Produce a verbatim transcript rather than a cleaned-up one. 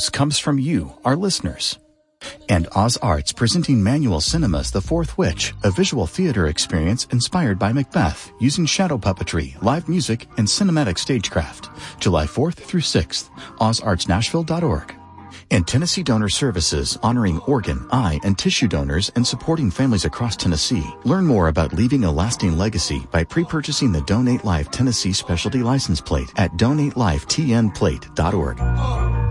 news comes from you, our listeners. And Oz Arts presenting Manual Cinema's The Fourth Witch, a visual theater experience inspired by Macbeth, using shadow puppetry, live music, and cinematic stagecraft. July fourth through sixth, oz arts nashville dot org. And Tennessee Donor Services, honoring organ, eye, and tissue donors and supporting families across Tennessee. Learn more about leaving a lasting legacy by pre-purchasing the Donate Life Tennessee Specialty License Plate at donate life t n plate dot org.